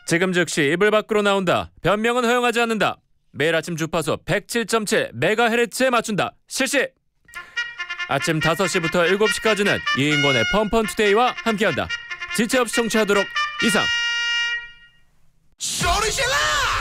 지금 즉시 이불 밖으로 나온다. 변명은 허용하지 않는다. 매일 아침 주파수 107.7MHz에 맞춘다. 실시! 아침 5시부터 7시까지는 이인권의 펀펀투데이와 함께한다. 지체 없이 청취하도록 이상. 소리 질러!